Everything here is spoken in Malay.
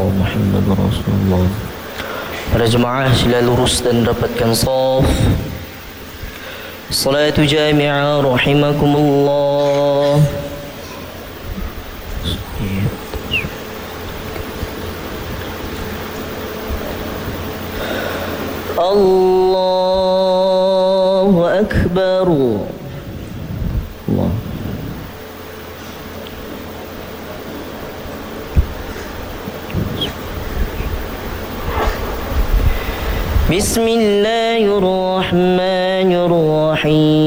Muhammad Rasulullah. Para jemaah sila lurus dan rapatkan shaf. Salatu jami'ah rahimakumullah. Allahu Akbar. Allah. Bismillahirrahmanirrahim.